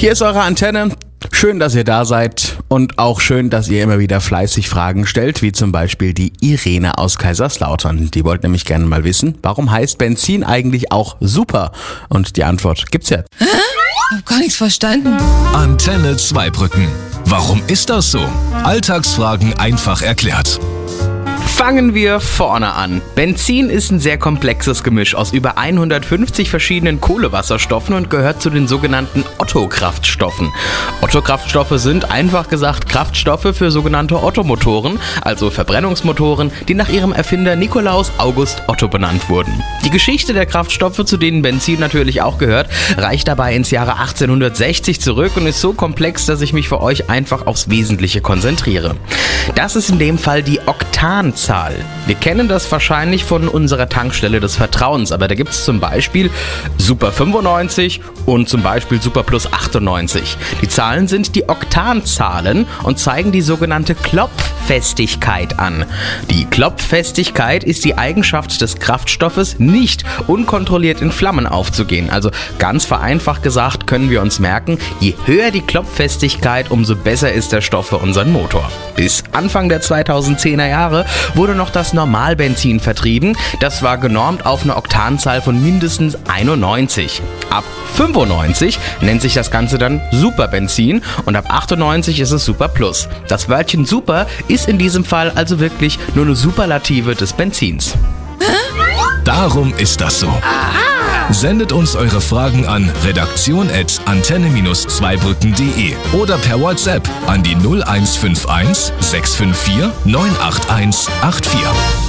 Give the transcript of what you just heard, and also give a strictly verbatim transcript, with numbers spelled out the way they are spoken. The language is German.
Hier ist eure Antenne. Schön, dass ihr da seid und auch schön, dass ihr immer wieder fleißig Fragen stellt, wie zum Beispiel die Irene aus Kaiserslautern. Die wollte nämlich gerne mal wissen, warum heißt Benzin eigentlich auch super? Und die Antwort gibt's jetzt. Hä? Ich hab gar nichts verstanden. Antenne Zweibrücken. Warum ist das so? Alltagsfragen einfach erklärt. Fangen wir vorne an. Benzin ist ein sehr komplexes Gemisch aus über hundertfünfzig verschiedenen Kohlewasserstoffen und gehört zu den sogenannten Otto-Kraftstoffen. Otto-Kraftstoffe sind einfach gesagt Kraftstoffe für sogenannte Ottomotoren, also Verbrennungsmotoren, die nach ihrem Erfinder Nikolaus August Otto benannt wurden. Die Geschichte der Kraftstoffe, zu denen Benzin natürlich auch gehört, reicht dabei ins Jahre achtzehnhundertsechzig zurück und ist so komplex, dass ich mich für euch einfach aufs Wesentliche konzentriere. Das ist in dem Fall die Oktanzahl. Wir kennen das wahrscheinlich von unserer Tankstelle des Vertrauens, aber da gibt es zum Beispiel Super fünfundneunzig und zum Beispiel Super Plus achtundneunzig. Die Zahlen sind die Oktanzahlen und zeigen die sogenannte Klopffestigkeit an. Die Klopffestigkeit ist die Eigenschaft des Kraftstoffes, nicht unkontrolliert in Flammen aufzugehen. Also ganz vereinfacht gesagt können wir uns merken, je höher die Klopffestigkeit, umso besser ist der Stoff für unseren Motor. Bis Anfang der zweitausendzehner Jahre wurde noch das Normalbenzin vertrieben. Das war genormt auf eine Oktanzahl von mindestens einundneunzig. Ab fünfundneunzig nennt sich das Ganze dann Superbenzin und ab achtundneunzig ist es Super Plus. Das Wörtchen Super ist in diesem Fall also wirklich nur eine Superlative des Benzins. Darum ist das so. Sendet uns eure Fragen an redaktion at antenne zweibrücken punkt de oder per WhatsApp an die null eins fünf eins sechs fünf vier neun acht eins acht vier.